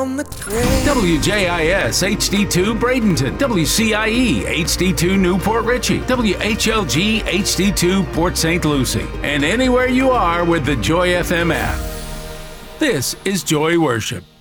on the grave. WJIS HD2 Bradenton, WCIE HD2 Newport Richey, WHLG HD2 Port St. Lucie, and anywhere you are with the Joy FM app. This is Joy Worship.